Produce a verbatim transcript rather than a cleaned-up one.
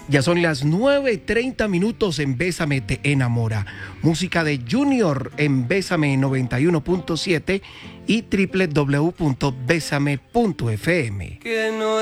Ya son las nueve y treinta minutos en Bésame te enamora. Música de Junior en Bésame noventa y uno punto siete y doble u doble u doble u punto bésame punto efe eme.